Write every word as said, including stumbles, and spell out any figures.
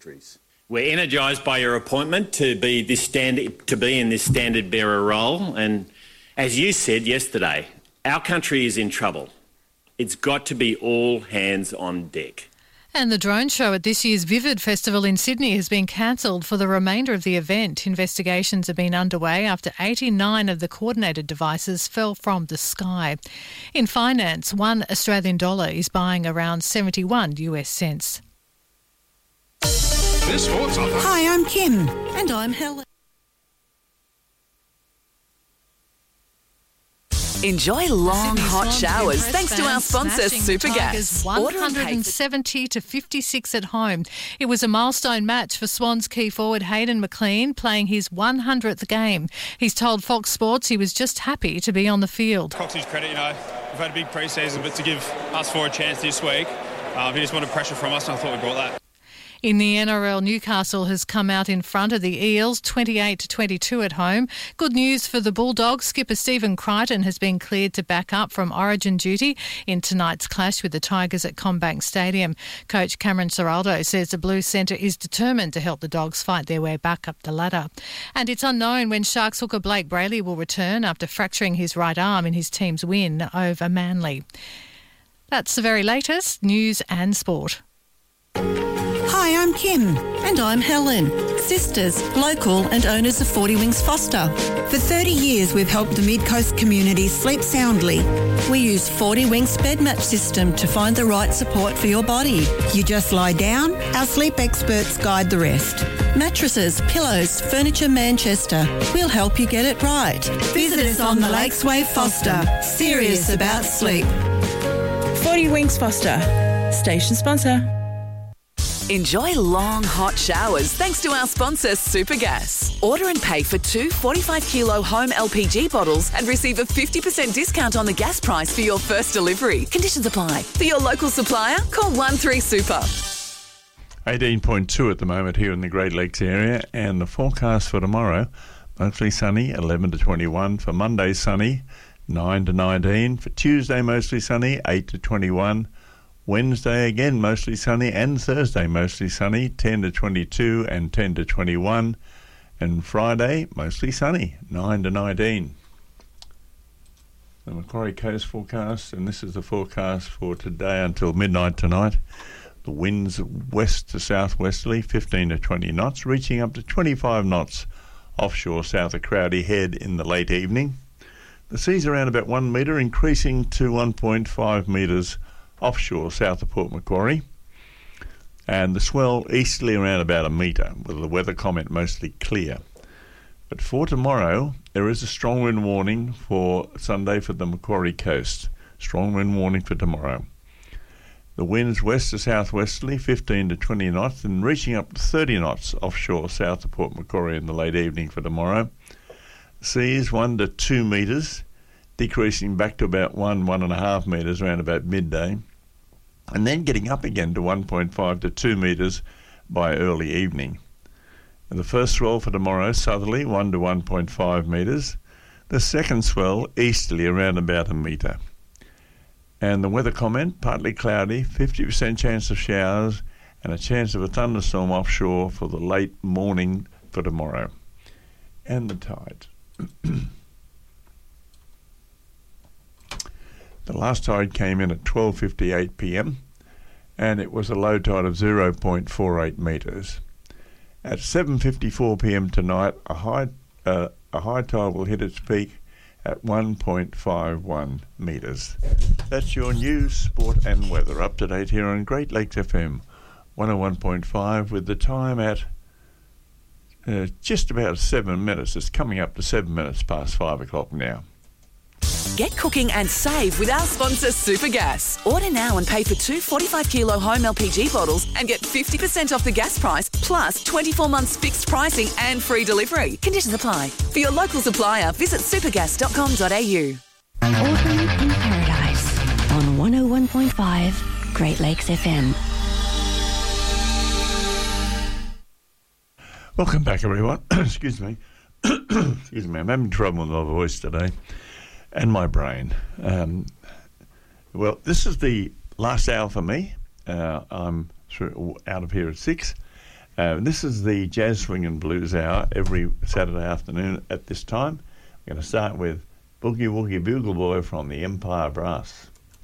countries. We're energised by your appointment to be this stand to be in this standard bearer role, and as you said yesterday, our country is in trouble. It's got to be all hands on deck. And the drone show at this year's Vivid Festival in Sydney has been cancelled for the remainder of the event. Investigations have been underway after eighty-nine of the coordinated devices fell from the sky. In finance, one Australian dollar is buying around seventy-one US cents. This Sports Offer. Hi, I'm Kim. And I'm Helen. Enjoy long, Sydney hot Swans showers impress thanks to our fans, sponsor, smashing the Tigers Supergas. one hundred seventy to fifty-six at home. It was a milestone match for Swans key forward Hayden McLean playing his one hundredth game. He's told Fox Sports he was just happy to be on the field. Coxie's credit, you know, we've had a big pre-season, but to give us four a chance this week, uh, he just wanted pressure from us, and I thought we brought that. In the N R L, Newcastle has come out in front of the Eels, twenty-eight to twenty-two at home. Good news for the Bulldogs. Skipper Stephen Crichton has been cleared to back up from Origin duty in tonight's clash with the Tigers at CommBank Stadium. Coach Cameron Ciraldo says the Blues centre is determined to help the Dogs fight their way back up the ladder. And it's unknown when Sharks hooker Blake Brayley will return after fracturing his right arm in his team's win over Manly. That's the very latest news and sport. Hi, I'm Kim. And I'm Helen. Sisters, local and owners of forty Wings Foster. For thirty years, we've helped the Mid-Coast community sleep soundly. We use forty Wings bed match system to find the right support for your body. You just lie down, our sleep experts guide the rest. Mattresses, pillows, furniture Manchester. We'll help you get it right. Visit us on the Lakes Wave Foster. Serious about sleep. forty Wings Foster. Station sponsor. Enjoy long, hot showers thanks to our sponsor, Supergas. Order and pay for two forty-five kilo home L P G bottles and receive a fifty percent discount on the gas price for your first delivery. Conditions apply. For your local supplier, call one three super. eighteen point two at the moment here in the Great Lakes area, and the forecast for tomorrow, mostly sunny, eleven to twenty-one. For Monday, sunny, nine to nineteen. For Tuesday, mostly sunny, eight to twenty-one. Wednesday again mostly sunny, and Thursday mostly sunny, ten to twenty-two and ten to twenty-one, and Friday mostly sunny, nine to nineteen. The Macquarie Coast forecast, and this is the forecast for today until midnight tonight. The winds west to southwesterly, fifteen to twenty knots, reaching up to twenty-five knots offshore south of Crowdy Head in the late evening. The sea's around about one metre, increasing to one point five metres offshore south of Port Macquarie, and the swell easterly around about a metre, with the weather comment mostly clear. But for tomorrow, there is a strong wind warning for Sunday for the Macquarie Coast. Strong wind warning for tomorrow. The winds west to southwesterly, fifteen to twenty knots, and reaching up to thirty knots offshore south of Port Macquarie in the late evening for tomorrow. Seas one to two metres, decreasing back to about one, one and a half metres around about midday, and then getting up again to one point five to two metres by early evening. And the first swell for tomorrow, southerly, one to one point five metres. The second swell, easterly, around about a metre. And the weather comment, partly cloudy, fifty percent chance of showers, and a chance of a thunderstorm offshore for the late morning for tomorrow. And the tide. The last tide came in at twelve fifty-eight p m, and it was a low tide of zero point four eight metres. At seven fifty-four p m tonight, a high uh, a high tide will hit its peak at one point five one metres. That's your news, sport and weather up to date here on Great Lakes F M one oh one point five, with the time at uh, just about seven minutes. It's coming up to seven minutes past five o'clock now. Get cooking and save with our sponsor, Supergas. Order now and pay for two forty-five kilo home L P G bottles and get fifty percent off the gas price, plus twenty-four months fixed pricing and free delivery. Conditions apply. For your local supplier, visit supergas dot com dot a u. Autumn in Paradise on one oh one point five Great Lakes F M. Welcome back, everyone. Excuse me. Excuse me. I'm having trouble with my voice today. And my brain. Um, well, this is the last hour for me. Uh, I'm through, out of here at six, Uh, this is the Jazz Swing and Blues Hour every Saturday afternoon at this time. We're going to start with Boogie Woogie Bugle Boy from the Empire Brass.